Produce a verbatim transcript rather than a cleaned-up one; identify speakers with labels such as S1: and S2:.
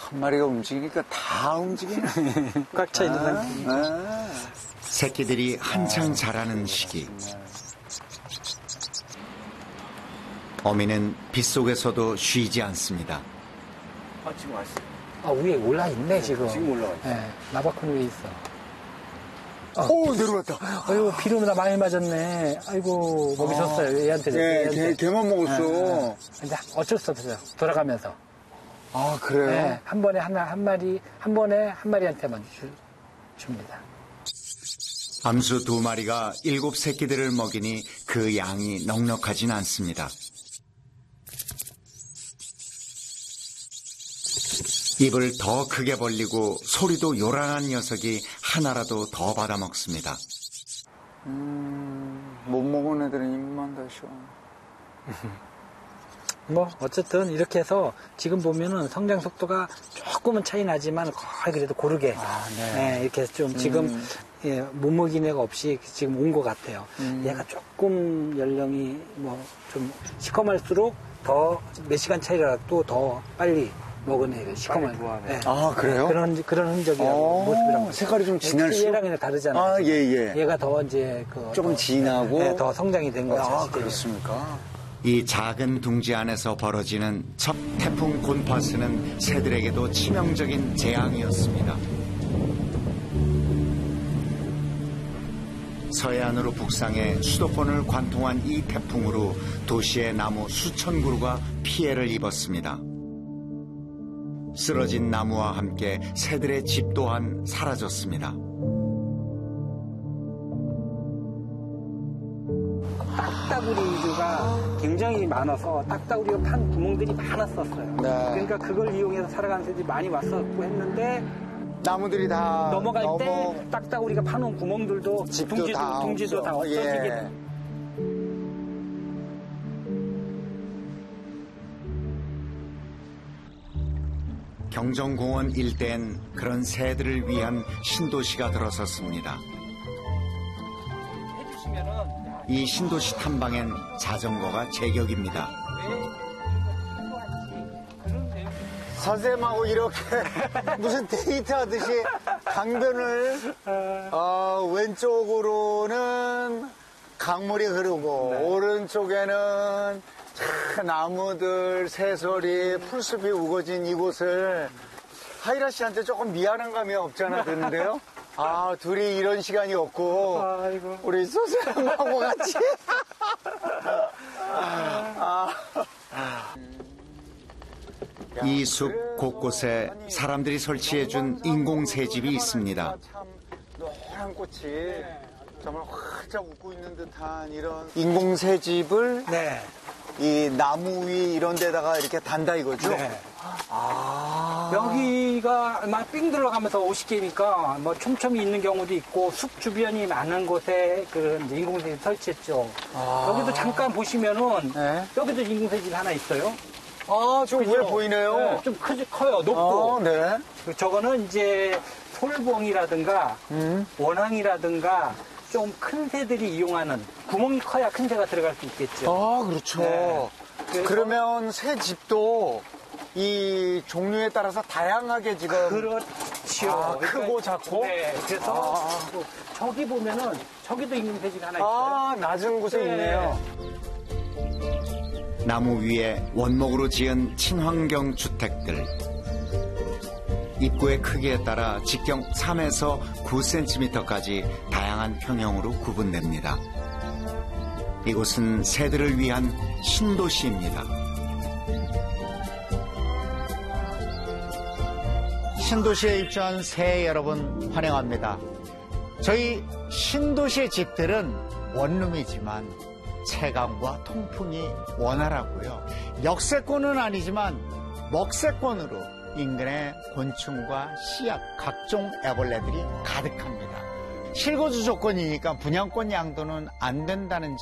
S1: 한 마리가 움직이니까 다 움직이네.
S2: 꽉 차 있는 상태입니다.
S1: 아,
S3: 새끼들이 한창 자라는 시기. 어미는 빗속에서도 쉬지 않습니다.
S1: 아, 지금 왔어요.
S2: 아, 위에 올라있네, 지금.
S1: 지금 올라왔어요.
S2: 네, 나바콘 위에 있어. 어.
S1: 오, 내려왔다.
S2: 아이고, 비름이나 많이 맞았네. 아이고, 먹이 줬어요. 얘한테.
S1: 네,
S2: 얘한테.
S1: 개, 개만 먹었어.
S2: 네, 네. 근데 어쩔 수 없어요. 돌아가면서.
S1: 아, 그래요?
S2: 네, 한 번에 하나, 한 마리, 한 번에 한 마리한테만 주, 줍니다.
S3: 암수 두 마리가 일곱 새끼들을 먹이니 그 양이 넉넉하진 않습니다. 입을 더 크게 벌리고 소리도 요란한 녀석이 하나라도 더 받아먹습니다.
S1: 음, 못 먹은 애들은 입만 다셔.
S2: 뭐 어쨌든 이렇게 해서 지금 보면은 성장 속도가 조금은 차이 나지만 거의 그래도 고르게
S1: 아, 네.
S2: 네, 이렇게 좀 지금
S1: 음.
S2: 예, 못 먹인 애가 없이 지금 온 것 같아요.
S1: 음.
S2: 얘가 조금 연령이 뭐 좀 시커멀수록 더 몇 시간 차이라도 더 빨리 먹은 애가 시커멀. 네.
S1: 아, 그래요?
S2: 그런 그런 흔적이
S1: 어,
S2: 모습이라고.
S1: 색깔이 좀 진할수록?
S2: 얘랑 얘랑 다르잖아요.
S1: 아, 예, 예.
S2: 얘가 더 이제 그
S1: 조금
S2: 더,
S1: 진하고?
S2: 네, 더 성장이 된 거죠.
S1: 아,
S2: 실제로.
S1: 그렇습니까?
S3: 이 작은 둥지 안에서 벌어지는 첫 태풍 곤파스는 새들에게도 치명적인 재앙이었습니다. 서해안으로 북상해 수도권을 관통한 이 태풍으로 도시의 나무 수천 그루가 피해를 입었습니다. 쓰러진 나무와 함께 새들의 집 또한 사라졌습니다.
S2: 딱따구리가 굉장히 많아서 딱따구리가 판 구멍들이 많았었어요.
S1: 네.
S2: 그러니까 그걸 이용해서 살아가는 새들이 많이 왔었고 했는데
S1: 나무들이 다
S2: 넘어갈
S1: 넘어...
S2: 때 딱따구리가 파놓은 구멍들도
S1: 집도
S2: 둥지도,
S1: 다
S2: 둥지도 다
S1: 없어.
S2: 없어지게
S1: 예.
S2: 돼.
S3: 경정공원 일대엔 그런 새들을 위한 신도시가 들어섰습니다. 이 신도시 탐방엔 자전거가 제격입니다.
S1: 선생님하고 이렇게 무슨 데이트 하듯이 강변을 어, 왼쪽으로는 강물이 흐르고
S2: 네.
S1: 오른쪽에는 차, 나무들, 새소리, 풀숲이 우거진 이곳을 하이라 씨한테 조금 미안한 감이 없지 않아 드는데요? 아, 둘이 이런 시간이 없고
S2: 아이고.
S1: 우리 소세랑하고 같이 아.
S3: 이 숲 곳곳에 사람들이 설치해준 인공새집이 있습니다.
S1: 참 노란 꽃이 정말 활짝 웃고 있는 듯한 이런 인공새집을
S2: 네.
S1: 이 나무 위 이런 데다가 이렇게 단다 이거죠?
S2: 네.
S1: 아.
S2: 여기가 막 삥 들어가면서 오십 개니까 뭐 촘촘히 있는 경우도 있고 숲 주변이 많은 곳에 그런 이제 인공새집 설치했죠.
S1: 아.
S2: 여기도 잠깐 보시면은
S1: 네.
S2: 여기도 인공새집 하나 있어요.
S1: 아, 저 위에 보이네요.
S2: 네, 좀 크, 커요, 높고.
S1: 아, 네.
S2: 저거는 이제 솔봉이라든가
S1: 음.
S2: 원앙이라든가 좀 큰 새들이 이용하는 구멍이 커야 큰 새가 들어갈 수 있겠죠.
S1: 아, 그렇죠.
S2: 네. 그래서-
S1: 그러면 새 집도 이 종류에 따라서 다양하게 지금
S2: 그렇지요.
S1: 아, 크고 작고?
S2: 네. 그래서
S1: 아.
S2: 또 저기 보면은 저기도 인공새집 하나 있어요.
S1: 아, 낮은 곳에
S2: 네.
S1: 있네요.
S3: 나무 위에 원목으로 지은 친환경 주택들. 입구의 크기에 따라 직경 삼에서 구 센티미터까지 다양한 평형으로 구분됩니다. 이곳은 새들을 위한 신도시입니다.
S1: 신도시에 입주한 새 여러분 환영합니다. 저희 신도시의 집들은 원룸이지만 채광과 통풍이 원활하고요. 역세권은 아니지만 먹세권으로 인근에 곤충과 씨앗, 각종 애벌레들이 가득합니다. 실거주 조건이니까 분양권 양도는 안 된다는 점